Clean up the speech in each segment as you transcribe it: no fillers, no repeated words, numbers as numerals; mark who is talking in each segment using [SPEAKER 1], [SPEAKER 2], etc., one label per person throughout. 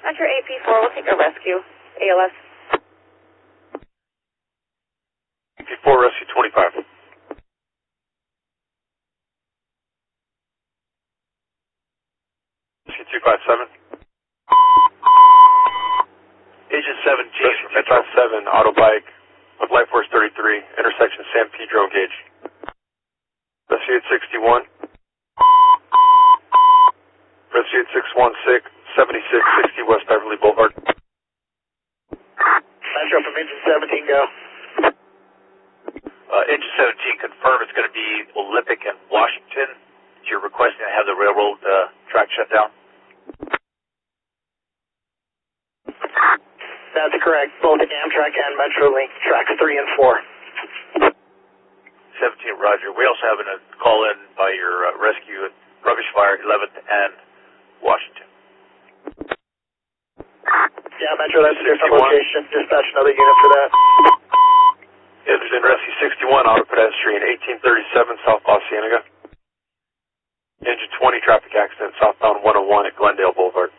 [SPEAKER 1] Metro AP4, we'll take a rescue. ALS.
[SPEAKER 2] AP4, rescue 25. Rescue 257.
[SPEAKER 3] Agent 17.
[SPEAKER 2] Rescue 257, auto bike with Life Force 33, intersection San Pedro gauge. Rescue 861. Rescue 616, 7660 West Beverly Boulevard.
[SPEAKER 4] Metro from Engine 17, go.
[SPEAKER 3] Engine 17, confirm it's going to be Olympic and Washington. You're requesting to have the railroad track shut down?
[SPEAKER 4] That's correct. Both Amtrak and Metrolink, tracks 3 and 4.
[SPEAKER 3] 17, roger. We also have a call in by your rescue at Rubbish Fire, 11th and Washington.
[SPEAKER 4] Yeah, Metro, that's a different location. Dispatch another unit for that.
[SPEAKER 2] It was in Rescue 61, auto pedestrian, 1837 southbound Cienega. Engine 20, traffic accident, southbound 101 at Glendale Boulevard.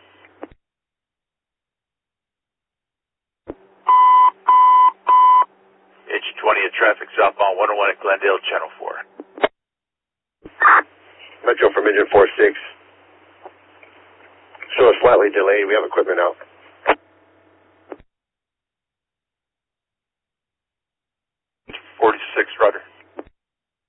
[SPEAKER 3] Engine 20 at traffic, southbound 101 at Glendale, Channel 4.
[SPEAKER 5] Metro from Engine 46. Show us slightly delayed. We have equipment out.